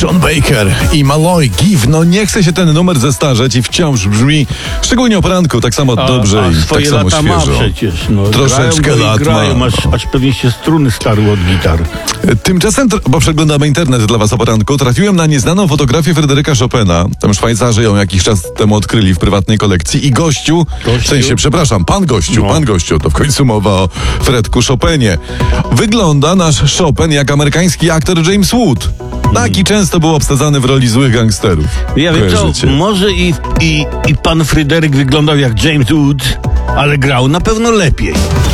Sean Baker i Malloy Give. No nie chce się ten numer zestarzeć i wciąż brzmi, szczególnie o poranku, tak samo dobrze i tak samo lata świeżo. Ma przecież. No, Troszeczkę lat ma. Aż pewnie się struny starły od gitar. Tymczasem, bo przeglądamy internet dla was o poranku, trafiłem na nieznaną fotografię Fryderyka Chopina. Tam Szwajcarzy ją jakiś czas temu odkryli w prywatnej kolekcji i gościu? W sensie, przepraszam, pan gościu, to w końcu mowa o Fredku Chopinie. Wygląda nasz Chopin jak amerykański aktor James Wood. Taki często był obsadzany w roli złych gangsterów. Ja wiem co, może i pan Fryderyk wyglądał jak James Wood, ale grał na pewno lepiej.